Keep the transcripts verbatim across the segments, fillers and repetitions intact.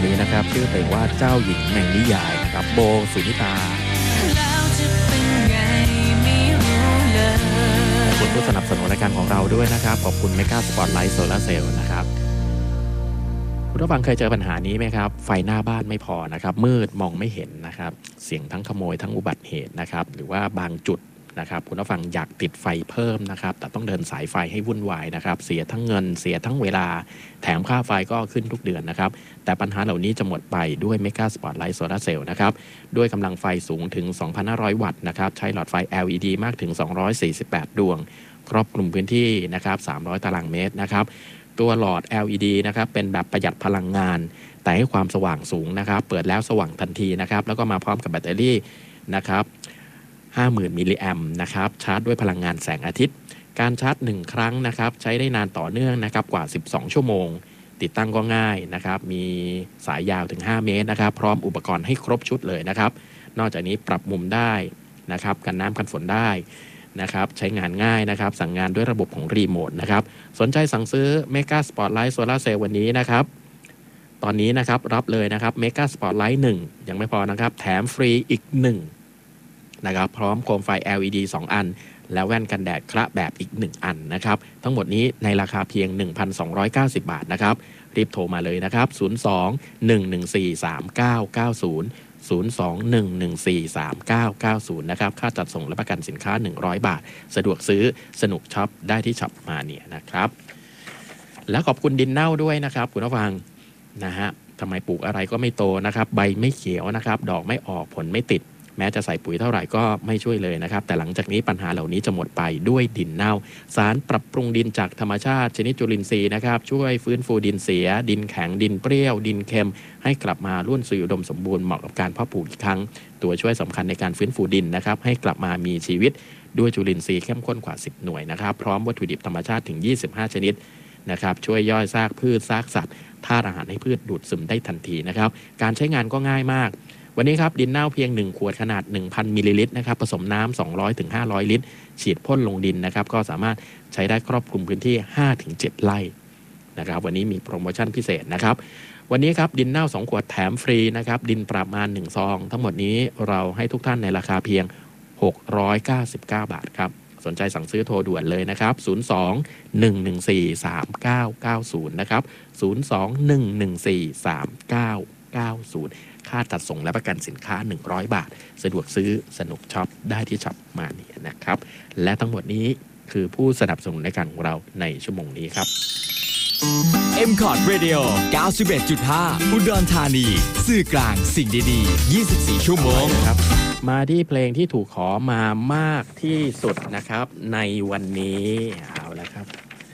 นี้นะครับชื่อเพลงว่าเจ้าหญิงในนิยายนะครับโบสุนิตาแล้วจะเป็นไงไม่รู้เลยขอบคุณผู้สนับสนุนรายการของเราด้วยนะครับขอบคุณเมกาสปอตไลท์โซลาร์เซลล์นะครับคุณผู้ฟังเคยเจอปัญหานี้ไหมครับไฟหน้าบ้านไม่พอนะครับมืดมองไม่เห็นนะครับเสี่ยงทั้งขโมยทั้งอุบัติเหตุนะครับหรือว่าบางจุดนะครับคุณผู้ฟังอยากติดไฟเพิ่มนะครับแต่ต้องเดินสายไฟให้วุ่นวายนะครับเสียทั้งเงินเสียทั้งเวลาแถมค่าไฟก็ขึ้นทุกเดือนนะครับแต่ปัญหาเหล่านี้จะหมดไปด้วยเมกาสปอตไลท์โซลาร์เซลล์นะครับด้วยกำลังไฟสูงถึง สองพันห้าร้อย วัตต์นะครับใช้หลอดไฟ แอล อี ดี มากถึงสองร้อยสี่สิบแปดดวงครอบคลุมพื้นที่นะครับสามร้อยตารางเมตรนะครับตัวหลอด แอล อี ดี นะครับเป็นแบบประหยัดพลังงานแต่ให้ความสว่างสูงนะครับเปิดแล้วสว่างทันทีนะครับแล้วก็มาพร้อมกับแบตเตอรี่นะครับห้าหมื่นมิลลิแอมป์นะครับชาร์จด้วยพลังงานแสงอาทิตย์การชาร์จหนึ่งครั้งนะครับใช้ได้นานต่อเนื่องนะครับกว่าสิบสองชั่วโมงติดตั้งก็ง่ายนะครับมีสายยาวถึงห้าเมตรนะครับพร้อมอุปกรณ์ให้ครบชุดเลยนะครับนอกจากนี้ปรับมุมได้นะครับกันน้ำกันฝนได้นะครับใช้งานง่ายนะครับสั่งงานด้วยระบบของรีโมทนะครับสนใจสั่งซื้อ Mega Spotlight Solar Cell วันนี้นะครับตอนนี้นะครับรับเลยนะครับ Mega Spotlight หนึ่งยังไม่พอนะครับแถมฟรีอีกหนึ่งนะครับพร้อมโคมไฟ แอล อี ดี สองอันและแว่นกันแดดคระแบบอีกหนึ่งอันนะครับทั้งหมดนี้ในราคาเพียง หนึ่งพันสองร้อยเก้าสิบ บาทนะครับรีบโทรมาเลยนะครับศูนย์ สอง หนึ่ง หนึ่ง สี่ สาม เก้า เก้า ศูนย์ ศูนย์ สอง หนึ่ง หนึ่ง สี่ สาม เก้า เก้า ศูนย์นะครับค่าจัดส่งและประกันสินค้าหนึ่งร้อยบาทสะดวกซื้อสนุกช็อปได้ที่ช็อปมาเนี่ยนะครับและขอบคุณดินเน่าด้วยนะครับคุณผู้ฟังนะฮะทำไมปลูกอะไรก็ไม่โตนะครับใบไม่เขียวนะครับดอกไม่ออกผลไม่ติดแม้จะใส่ปุ๋ยเท่าไหร่ก็ไม่ช่วยเลยนะครับแต่หลังจากนี้ปัญหาเหล่านี้จะหมดไปด้วยดินเน่าสารปรับปรุงดินจากธรรมชาติชนิดจุลินทรีย์นะครับช่วยฟื้นฟูดินเสียดินแข็งดินเปรี้ยวดินเค็มให้กลับมาร่วนซุยอุดมสมบูรณ์เหมาะกับการเพาะปลูกอีกครั้งตัวช่วยสำคัญในการฟื้นฟูดินนะครับให้กลับมามีชีวิตด้วยจุลินทรีย์เข้มข้นกว่าสิบหน่วยนะครับพร้อมวัตถุดิบธรรมชาติถึงยี่สิบห้าชนิดนะครับช่วยย่อยซากพืชซากสัตว์ธาตุอาหารให้พืชดูดซึมได้ทันทีนะครับการใช้งานก็ง่ายมากวันนี้ครับดินเน่าเพียงหนึ่งขวดขนาด หนึ่งพัน มิลลิลิตรนะครับผสมน้ำ สองร้อยถึงห้าร้อย ลิตรฉีดพ่นลงดินนะครับก็สามารถใช้ได้ครอบคลุมพื้นที่ ห้าถึงเจ็ด ไร่นะครับวันนี้มีโปรโมชั่นพิเศษนะครับวันนี้ครับดินเน่าสองขวดแถมฟรีนะครับดินประมาณหนึ่งซองทั้งหมดนี้เราให้ทุกท่านในราคาเพียงหกร้อยเก้าสิบเก้าบาทครับสนใจสั่งซื้อโทรด่วนเลยนะครับศูนย์ สอง หนึ่ง หนึ่ง สี่ สาม เก้า เก้า ศูนย์นะครับศูนย์ สอง หนึ่ง หนึ่ง สี่ สาม เก้า เก้า ศูนย์ค่าจัดส่งและประกันสินค้าหนึ่งร้อยบาทสะดวกซื้อสนุกช็อปได้ที่ช็อปมาเนี่ยนะครับและทั้งหมดนี้คือผู้สนับสนุนในการของเราในชั่วโมงนี้ครับเอ็ม คอร์ด Radio เก้าสิบเอ็ดจุดห้า อุดรธานีสื่อกลางสิ่งดีๆยี่สิบสี่ชั่วโมงครับมาที่เพลงที่ถูกขอมามากที่สุดนะครับในวันนี้เอาละครับ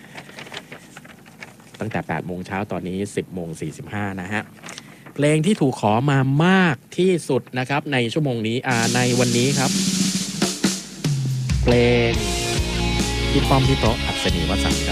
ตั้งแต่ แปดโมงเช้าตอนนี้ สิบโมงสี่สิบห้านะฮะเพลงที่ถูกขอมามากที่สุดนะครับในชั่วโมงนี้อ่าในวันนี้ครับเพลงพี่ป้อมพี่โต๊ะอัศนีวสันต์